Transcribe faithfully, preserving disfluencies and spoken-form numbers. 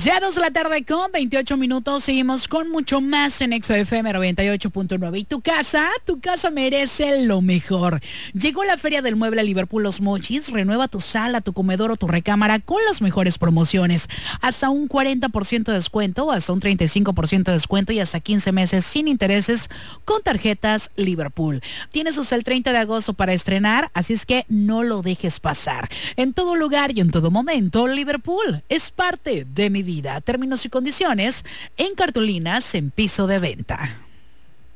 Ya dos de la tarde con veintiocho minutos, seguimos con mucho más en X F M noventa y ocho punto nueve. Y tu casa, tu casa merece lo mejor. Llegó la Feria del Mueble a Liverpool Los Mochis. Renueva tu sala, tu comedor o tu recámara con las mejores promociones. Hasta un cuarenta por ciento de descuento, hasta un treinta y cinco por ciento de descuento y hasta quince meses sin intereses con tarjetas Liverpool. Tienes hasta el treinta de agosto para estrenar, así es que no lo dejes pasar. En todo lugar y en todo momento, Liverpool es parte de mi vida. Términos y condiciones en cartulinas en piso de venta.